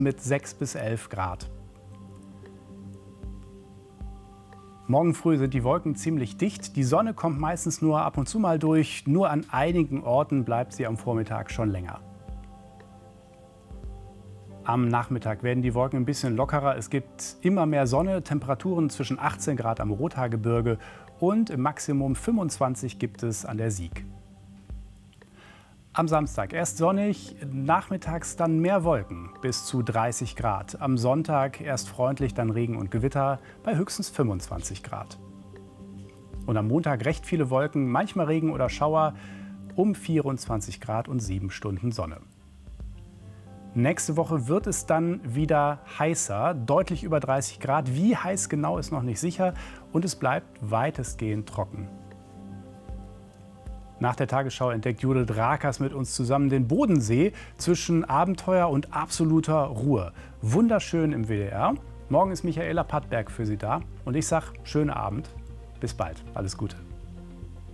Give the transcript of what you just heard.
mit 6 bis 11 Grad. Morgen früh sind die Wolken ziemlich dicht. Die Sonne kommt meistens nur ab und zu mal durch. Nur an einigen Orten bleibt sie am Vormittag schon länger. Am Nachmittag werden die Wolken ein bisschen lockerer. Es gibt immer mehr Sonne, Temperaturen zwischen 18 Grad am Rothaargebirge und im Maximum 25 gibt es an der Sieg. Am Samstag erst sonnig, nachmittags dann mehr Wolken, bis zu 30 Grad. Am Sonntag erst freundlich, dann Regen und Gewitter bei höchstens 25 Grad. Und am Montag recht viele Wolken, manchmal Regen oder Schauer, um 24 Grad und 7 Stunden Sonne. Nächste Woche wird es dann wieder heißer, deutlich über 30 Grad. Wie heiß genau ist noch nicht sicher und es bleibt weitestgehend trocken. Nach der Tagesschau entdeckt Judith Rakers mit uns zusammen den Bodensee zwischen Abenteuer und absoluter Ruhe. Wunderschön im WDR. Morgen ist Michaela Pattberg für Sie da und ich sage schönen Abend. Bis bald. Alles Gute.